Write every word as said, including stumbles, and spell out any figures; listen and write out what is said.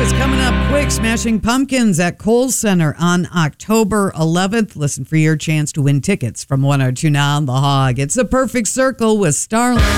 it's coming up quick. Smashing Pumpkins at Kohl's Center on October eleventh. Listen for your chance to win tickets from one oh two point nine The Hog. It's a perfect circle with Starlight.